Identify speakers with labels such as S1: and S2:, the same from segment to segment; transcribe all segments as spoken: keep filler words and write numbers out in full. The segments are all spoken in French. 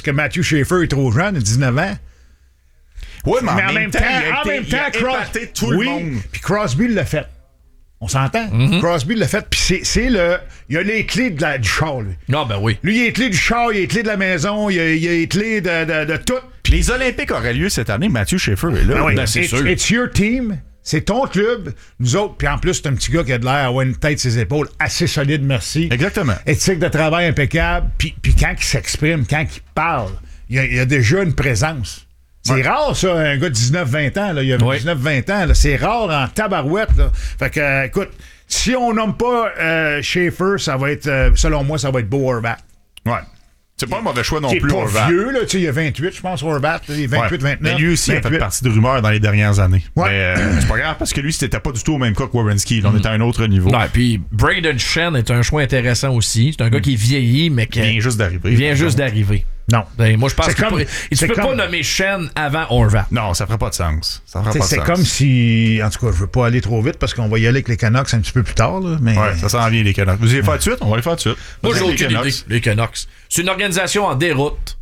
S1: que Matthew Schaefer est trop jeune, dix-neuf ans.
S2: Oui, mais,
S1: mais
S2: en,
S1: en même temps,
S2: temps,
S1: en même temps,
S2: Crosby, tout le
S1: oui,
S2: monde.
S1: Puis Crosby l'a fait. On s'entend? Mm-hmm. Crosby l'a fait, puis c'est, c'est le... Il a les clés de la, du char, lui.
S3: Ah, ben oui.
S1: Lui, il a les clés du char, il a les clés de la maison, il a, il a les clés de, de, de tout.
S2: Puis les Olympiques auraient lieu cette année, Matthew Schaefer est là.
S1: Ben oui,
S3: ben, c'est
S1: it's,
S3: sûr.
S1: It's your team, c'est ton club, nous autres, puis en plus, c'est un petit gars qui a de l'air à avoir une tête sur ses épaules assez solide, merci.
S2: Exactement.
S1: Éthique de travail impeccable, puis, puis quand il s'exprime, quand il parle, il y a, il y a déjà une présence. C'est ouais. rare, ça, un gars de dix-neuf vingt ans, là, il y a
S3: ouais.
S1: dix-neuf vingt ans, là, c'est rare en tabarouette. Là. Fait que, euh, écoute, si on nomme pas euh, Schaefer, ça va être, euh, selon moi, ça va être Bo Horvat.
S2: Ouais. C'est pas un mauvais choix non
S1: qui
S2: plus,
S1: est pas
S2: Horvat.
S1: vieux, là, tu sais, il y a vingt-huit, je pense, Horvat, il est vingt-huit,
S2: ouais.
S1: vingt-neuf.
S2: Mais lui aussi
S1: vingt-huit.
S2: a fait partie de rumeurs dans les dernières années.
S1: Ouais.
S2: Mais euh, c'est pas grave, parce que lui, c'était pas du tout au même cas que Werenski. Là, on était à un autre niveau.
S3: Ouais, puis Braden Shen est un choix intéressant aussi. C'est un gars qui vieillit, mais qui
S2: Il vient juste d'arriver.
S3: Il vient juste d'arriver.
S1: Non.
S3: Ben, moi, je pense
S1: c'est
S3: que
S1: comme,
S3: tu peux, peux
S1: comme,
S3: pas nommer Shen avant Horvat.
S2: Non, ça ferait pas de sens. Ça ferait pas de
S1: c'est
S2: sens.
S1: comme si... En tout cas, je veux pas aller trop vite parce qu'on va y aller avec les Canucks un petit peu plus tard. Là, mais...
S2: Ouais, ça s'en vient, les Canucks. Vous allez faire tout de suite? On va les faire tout de suite.
S3: Moi, j'ai
S2: les
S3: aucune idée. Les Canucks. C'est une organisation en déroute.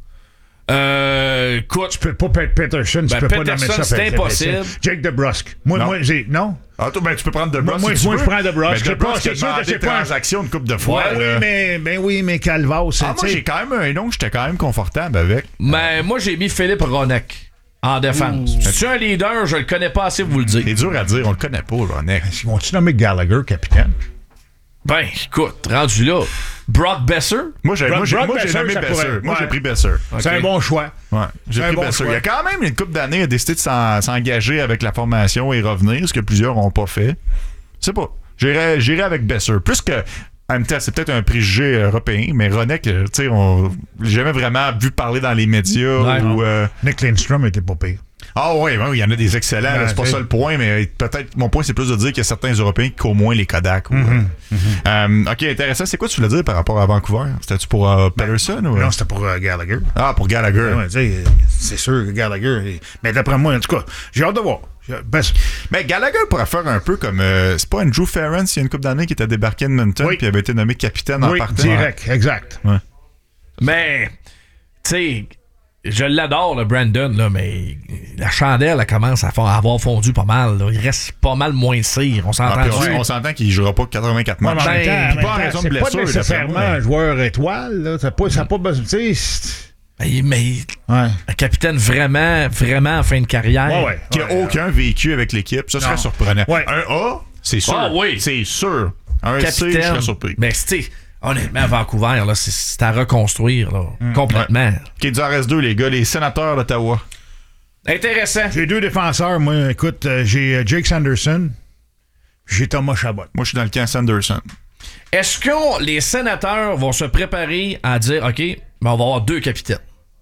S3: Euh, écoute,
S1: tu peux pas Peterson, tu
S3: ben,
S1: peux
S3: Peterson,
S1: pas nommer ça.
S3: c'est impossible.
S1: Jake DeBrusk. Moi,
S2: non.
S1: moi, j'ai... Non?
S2: Ah, toi, ben, tu peux prendre DeBrusk
S1: Moi,
S2: si
S1: moi,
S2: tu
S1: je
S2: veux.
S1: prends DeBrusk.
S2: Mais DeBrusk,
S1: c'est
S2: c'est
S1: sûr que
S2: des
S1: c'est pas...
S2: transactions une couple de fois.
S1: Ouais, oui, mais, ben oui, mais Calvas...
S2: Ah, moi, j'ai quand même un nom que j'étais quand même confortable avec.
S3: Mais moi, j'ai mis Philippe Ronek en défense. C'est un leader, je le connais pas assez, vous le dire.
S2: C'est dur à dire, on le connaît pas, Ronek.
S1: Ils vont-tu nommer Gallagher capitaine?
S3: Ben, écoute, rendu là. Brock Besser?
S2: Moi, j'ai,
S1: Brock,
S2: moi, j'ai,
S1: Brock
S2: moi, j'ai
S1: Besser,
S2: nommé
S1: ça
S2: Besser.
S1: pourrait.
S2: Moi,
S1: Ouais.
S2: j'ai pris Besser.
S1: Okay. C'est un bon choix.
S2: Ouais, j'ai
S1: C'est
S2: pris
S1: un bon
S2: Besser.
S1: choix.
S2: Il y a quand même une couple d'années, il a décidé de s'en, s'engager avec la formation et revenir, ce que plusieurs n'ont pas fait. Je sais pas. J'irais, j'irais avec Besser. Plus que... En même temps, c'est peut-être un préjugé européen, mais Ronek, tu sais, on l'a jamais vraiment vu parler dans les médias.
S3: Ouais,
S2: ou, euh...
S1: Nick Lindstrom était pas pire.
S2: Ah oui, il y en a des excellents,
S1: Ouais,
S2: là, c'est pas
S1: t'sais.
S2: ça le point, mais peut-être mon point c'est plus de dire qu'il y a certains Européens qui au moins les Kodak. Ou,
S1: Mm-hmm.
S2: euh, ok, intéressant. C'est quoi tu voulais dire par rapport à Vancouver? C'était-tu pour euh, Patterson?
S1: Ben,
S2: ou...
S1: Non, c'était pour euh, Gallagher.
S2: Ah, pour Gallagher.
S1: Ouais, tu sais, c'est sûr que Gallagher... Mais d'après moi, en tout cas, j'ai hâte de voir. Ben,
S2: mais Gallagher pourrait faire un peu comme... Euh, c'est pas Andrew Ference, il y a une couple d'années qui était débarqué à Edmonton
S1: oui.
S2: puis avait été nommé capitaine
S1: oui,
S2: en partant.
S1: direct, exact.
S2: Ouais.
S3: Mais, tu sais... Je l'adore, le Brandon, là, mais la chandelle elle commence à, fond, à avoir fondu pas mal. Là. Il reste pas mal moins de cire. On s'entend
S2: Ah,
S3: dessus.
S2: on, on s'entend qu'il jouera pas quatre-vingt-quatre
S1: Ouais,
S2: matchs.
S1: mais en même temps, en
S2: Puis
S1: même
S2: pas en
S1: temps,
S2: raison de
S1: c'est
S2: blessure.
S1: pas nécessairement
S2: d'après moi,
S1: un joueur étoile. Là. Ça n'a pas, ça a pas besoin... Tu sais...
S3: Mais, mais
S1: Ouais.
S3: un capitaine vraiment, vraiment en fin de carrière.
S1: Ouais, ouais.
S2: Qui a
S1: ouais,
S2: aucun vécu avec l'équipe, ça serait
S1: Non.
S2: surprenant.
S1: Ouais.
S2: Un A, c'est sûr.
S3: Ah oui.
S2: C'est sûr. Un C, je
S3: Capitaine.
S2: serais surpris.
S3: Mais c'était... Honnêtement, à Vancouver, là, c'est, c'est à reconstruire, là,
S1: Mm.
S3: complètement.
S2: Ouais. OK, il en reste deux, les gars. Les sénateurs d'Ottawa.
S3: Intéressant.
S1: J'ai deux défenseurs. Moi, écoute, euh, j'ai euh, Jake Sanderson, j'ai Thomas Chabot.
S2: Moi, je suis dans le camp Sanderson.
S3: Est-ce que les sénateurs vont se préparer à dire, OK, ben on va avoir deux capitaines?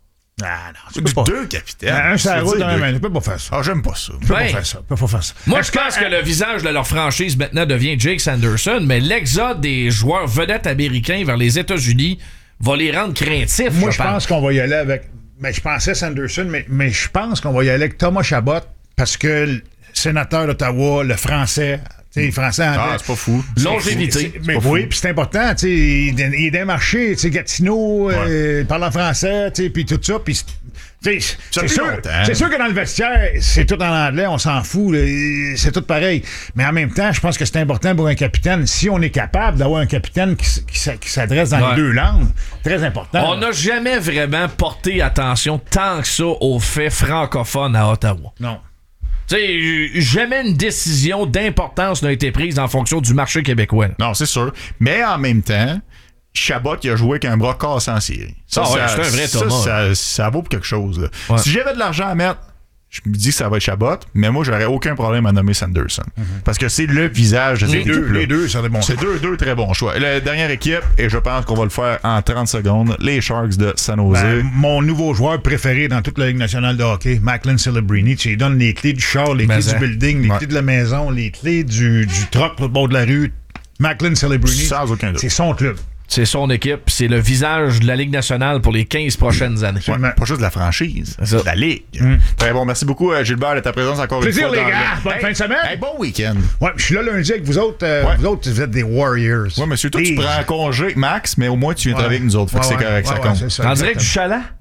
S1: Ah non, tu peux pas.
S2: Deux capitaines.
S1: Un, ça
S2: Tu
S1: roule
S2: veux
S1: dans
S2: dire
S1: la
S2: deux-
S1: main. Tu peux pas faire ça.
S2: Ah, j'aime pas ça.
S1: Tu peux
S3: Ben,
S1: pas faire ça. Tu peux pas faire ça.
S3: Moi,
S1: Est-ce
S3: je pense que,
S1: euh,
S3: le visage de leur franchise maintenant devient Jake Sanderson, mais l'exode des joueurs vedettes américains vers les États-Unis va les rendre craintifs.
S1: Moi, je pense qu'on va y aller avec... Mais je pensais Sanderson, mais, mais je pense qu'on va y aller avec Thomas Chabot parce que le sénateur d'Ottawa, le français... Tu sais, les Français en
S2: Ah, c'est pas fou.
S3: Longévité.
S1: C'est- Mais
S2: pas
S1: oui,
S2: fou.
S1: puis c'est important, tu sais, il, il est dans le marché, tu sais, Gatineau, euh, il parle en français, tu sais, puis tout ça, puis tu sais, c'est
S2: fait
S1: sûr,
S2: longtemps.
S1: c'est sûr que dans le vestiaire, c'est tout en anglais, on s'en fout, là, c'est tout pareil. Mais en même temps, je pense que c'est important pour un capitaine, si on est capable d'avoir un capitaine qui, s- qui s- qui s'adresse dans
S3: Ouais.
S1: les deux langues, très important.
S3: On n'a jamais vraiment porté attention tant que ça aux faits francophones à Ottawa.
S1: Non.
S3: Tu sais, jamais une décision d'importance n'a été prise en fonction du marché québécois. là.
S2: Non, c'est sûr. Mais en même temps, Chabot, il a joué avec un bras cassé en série. Ça,
S3: Ah ouais,
S2: ça,
S3: c'est un vrai
S2: ça,
S3: Thomas.
S2: ça, ça vaut pour quelque chose. Là.
S3: Ouais.
S2: Si j'avais de l'argent à mettre, je me dis que ça va être Chabot, mais moi, j'aurais aucun problème à nommer Sanderson. Parce que c'est le visage de cette
S1: Les deux,
S2: équipe-là.
S1: les deux, c'est des bons
S2: C'est deux, deux très bons choix. La dernière équipe, et je pense qu'on va le faire en trente secondes, les Sharks de San Jose.
S1: Ben, mon nouveau joueur préféré dans toute la Ligue nationale de hockey, Macklin Celebrini, tu lui donnes les clés du char, les
S3: Mais
S1: clés
S3: ça.
S1: du building, les
S2: Ouais.
S1: clés de la maison, les clés du, du truck au bord de la rue. Macklin Celebrini,
S2: Sans aucun doute.
S1: c'est son club.
S3: C'est son équipe, c'est le visage de la Ligue nationale pour les quinze prochaines années.
S2: Ouais, pas juste de la franchise,
S3: C'est ça.
S2: de la Ligue. Très bon. Merci beaucoup, euh, Gilbert, de ta présence encore
S1: Plaisir,
S2: une fois.
S1: les
S2: dans
S1: gars.
S2: le-
S1: Bonne
S2: Hey,
S1: fin de semaine.
S2: hey, bon week-end.
S1: Ouais, je suis là lundi avec vous autres. euh,
S2: Ouais.
S1: Vous autres, vous êtes des Warriors.
S2: Ouais, monsieur, toi, tu
S1: Des-
S2: prends un congé, Max, mais au moins, tu viens
S1: Ouais.
S2: travailler avec nous autres. Fait que
S1: Ouais,
S2: c'est
S1: ouais.
S2: correct, ça
S1: Ouais,
S2: compte.
S1: ouais, c'est ça,
S3: En direct du
S1: exactement.
S3: chalet?